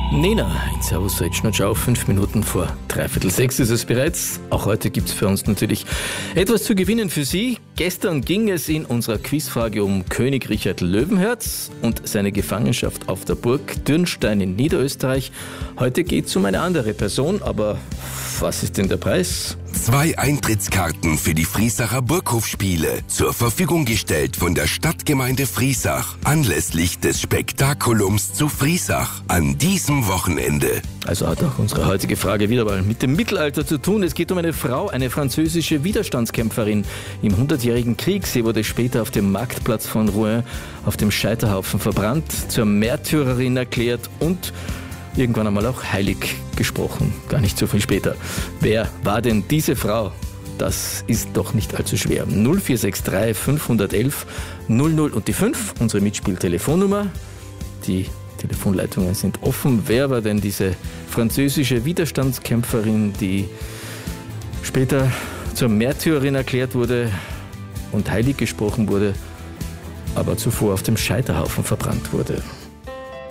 Nena, in Servus Retschnatschau, 5 Minuten vor 5:45 ist es bereits. Auch heute gibt es für uns natürlich etwas zu gewinnen für Sie. Gestern ging es in unserer Quizfrage um König Richard Löwenherz und seine Gefangenschaft auf der Burg Dürnstein in Niederösterreich. Heute geht es um eine andere Person, aber was ist denn der Preis? 2 Eintrittskarten für die Friesacher Burghofspiele, zur Verfügung gestellt von der Stadtgemeinde Friesach, anlässlich des Spektakulums zu Friesach an diesem Wochenende. Also hat auch unsere heutige Frage wieder mal mit dem Mittelalter zu tun. Es geht um eine Frau, eine französische Widerstandskämpferin im 100-jährigen Krieg. Sie wurde später auf dem Marktplatz von Rouen auf dem Scheiterhaufen verbrannt, zur Märtyrerin erklärt und irgendwann einmal auch heilig gesprochen. Gar nicht so viel später. Wer war denn diese Frau? Das ist doch nicht allzu schwer. 0463 511 00 und die 5, unsere Mitspieltelefonnummer. Die Telefonleitungen sind offen. Wer war denn diese französische Widerstandskämpferin, die später zur Märtyrerin erklärt wurde und heilig gesprochen wurde, aber zuvor auf dem Scheiterhaufen verbrannt wurde?